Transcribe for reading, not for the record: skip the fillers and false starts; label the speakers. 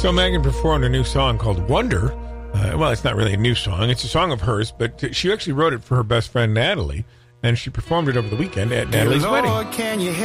Speaker 1: So Megan performed a new song called Wonder. Well, it's not really a new song. It's a song of hers, but she actually wrote it for her best friend, Natalie, and she performed it over the weekend at Natalie's wedding.